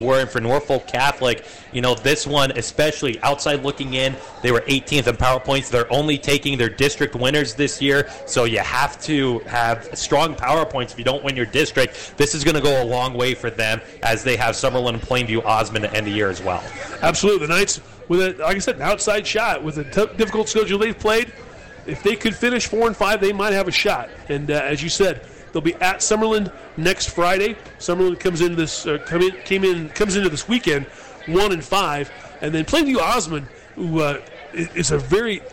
were. And for Norfolk Catholic, this one, especially outside looking in, they were 18th in power points. They're only taking their district winners this year, so you have to have strong power points if you don't win your district. This is going to go a long way for them as they have Summerlin, Plainview, Osmond to end the year as well. Absolutely. The Knights, with like I said, an outside shot with a difficult schedule they've played. If they could finish 4-5, they might have a shot. And as you said, they'll be at Summerlin next Friday. Summerlin comes into this weekend 1-5, and then Plainview Osmond, who is a very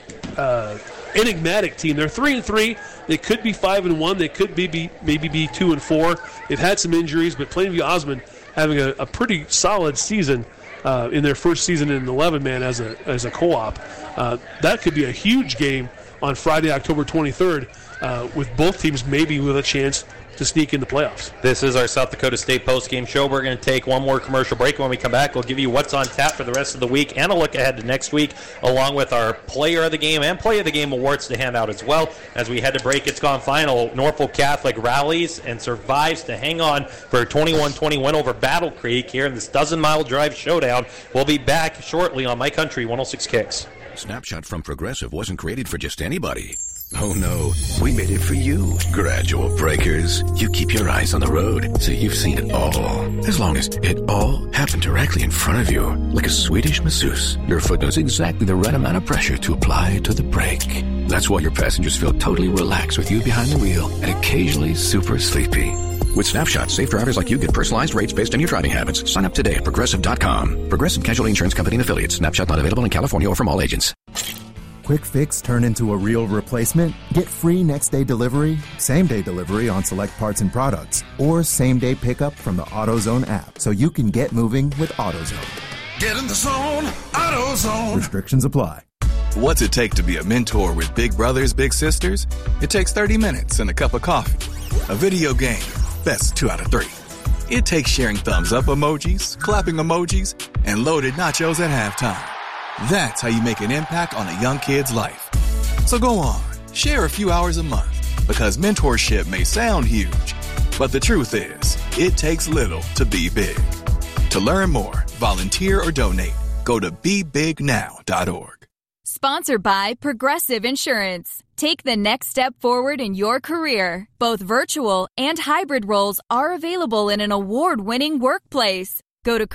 enigmatic team. They're 3-3. They could be 5-1. They could maybe be 2-4. They've had some injuries, but Plainview Osmond having a pretty solid season in their first season in 11-man as a co-op. That could be a huge game on Friday, October 23rd, with both teams maybe with a chance to sneak in the playoffs. This is our South Dakota State postgame show. We're going to take one more commercial break. When we come back, we'll give you what's on tap for the rest of the week and a look ahead to next week, along with our Player of the Game and Play of the Game awards to hand out as well. As we head to break, it's gone final. Norfolk Catholic rallies and survives to hang on for a 21-20 win over Battle Creek here in this dozen-mile drive showdown. We'll be back shortly on My Country 106 Kicks. Snapshot from Progressive wasn't created for just anybody. Oh no, we made it for you. Gradual breakers. You keep your eyes on the road, so you've seen it all. As long as it all happened directly in front of you, like a Swedish masseuse, your foot knows exactly the right amount of pressure to apply to the brake. That's why your passengers feel totally relaxed with you behind the wheel and occasionally super sleepy. With Snapshot, safe drivers like you get personalized rates based on your driving habits. Sign up today at Progressive.com. Progressive Casualty Insurance Company and Affiliates. Snapshot not available in California or from all agents. Quick fix turn into a real replacement? Get free next-day delivery, same-day delivery on select parts and products, or same-day pickup from the AutoZone app so you can get moving with AutoZone. Get in the zone, AutoZone. Restrictions apply. What's it take to be a mentor with big brothers, big sisters? It takes 30 minutes and a cup of coffee. A video game, best 2 out of 3. It takes sharing thumbs-up emojis, clapping emojis, and loaded nachos at halftime. That's how you make an impact on a young kid's life. So go on, share a few hours a month, because mentorship may sound huge, but the truth is, it takes little to be big. To learn more, volunteer or donate, go to BeBigNow.org. Sponsored by Progressive Insurance. Take the next step forward in your career. Both virtual and hybrid roles are available in an award-winning workplace. Go to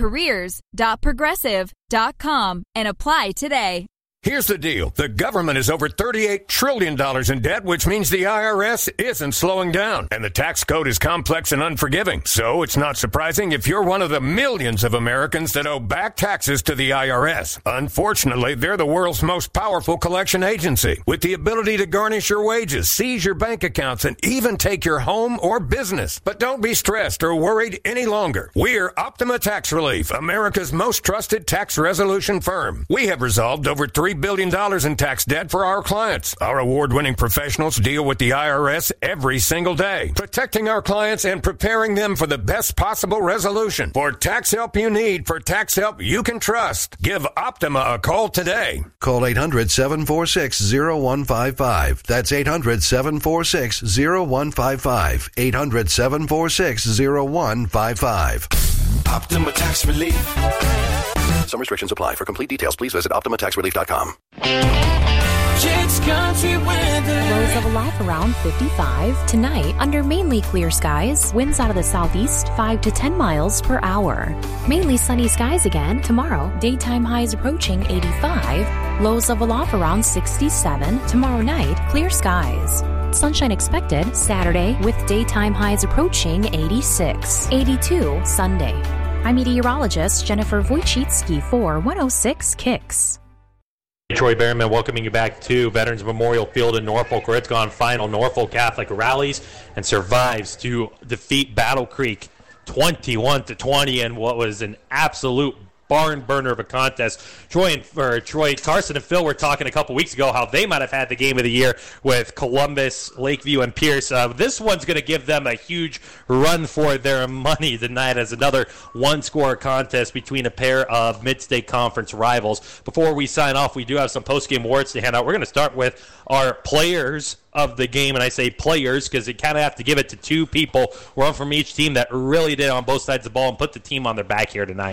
careers.progressive.com and apply today. Here's the deal. The government is over $38 trillion in debt, which means the IRS isn't slowing down. And the tax code is complex and unforgiving. So it's not surprising if you're one of the millions of Americans that owe back taxes to the IRS. Unfortunately, they're the world's most powerful collection agency, with the ability to garnish your wages, seize your bank accounts, and even take your home or business. But don't be stressed or worried any longer. We're Optima Tax Relief, America's most trusted tax resolution firm. We have resolved over $3 billion in tax debt for our clients. Our award-winning professionals deal with the IRS every single day, protecting our clients and preparing them for the best possible resolution. For tax help you need, for tax help you can trust, give Optima a call today. Call 800-746-0155. That's 800-746-0155. 800-746-0155. Optima Tax Relief. Some restrictions apply. For complete details, please visit OptimaTaxRelief.com. Jake's Country Weather. Lows of a life around 55. Tonight, under mainly clear skies, winds out of the southeast 5 to 10 miles per hour. Mainly sunny skies again. Tomorrow, daytime highs approaching 85. Lows of a loft around 67. Tomorrow night, clear skies. Sunshine expected Saturday with daytime highs approaching 86. 82 Sunday. I'm meteorologist Jennifer Wojcicki for 106 Kicks. Troy Berryman welcoming you back to Veterans Memorial Field in Norfolk, where it's gone final. Norfolk Catholic rallies and survives to defeat Battle Creek 21-20 in what was an absolute barn burner of a contest. Troy, Carson, and Phil were talking a couple weeks ago how they might have had the game of the year with Columbus, Lakeview, and Pierce. This one's going to give them a huge run for their money tonight as another one-score contest between a pair of mid-state conference rivals. Before we sign off, we do have some post-game awards to hand out. We're going to start with our players of the game, and I say players because you kind of have to give it to two people, one from each team that really did on both sides of the ball and put the team on their back here tonight.